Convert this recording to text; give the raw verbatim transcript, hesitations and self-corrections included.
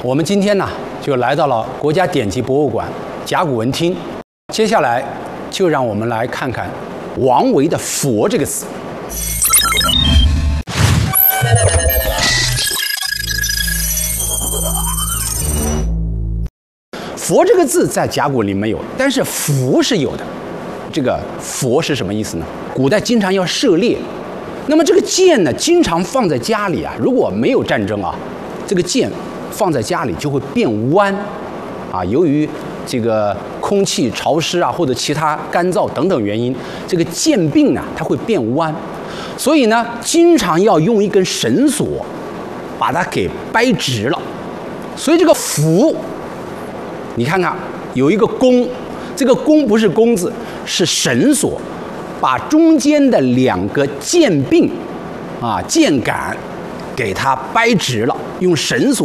我们今天呢，就来到了国家典籍博物馆甲骨文厅。接下来，就让我们来看看王维的“佛”这个字。佛这个字在甲骨里没有，但是符是有的。这个佛是什么意思呢？古代经常要射猎，那么这个箭呢，经常放在家里啊。如果没有战争啊，这个箭放在家里就会变弯，啊，由于这个空气潮湿啊，或者其他干燥等等原因，这个箭柄呢，它会变弯，所以呢，经常要用一根绳索把它给掰直了。所以这个符，你看看有一个弓，这个弓不是弓字，是绳索，把中间的两个箭柄啊箭杆给它掰直了，用绳索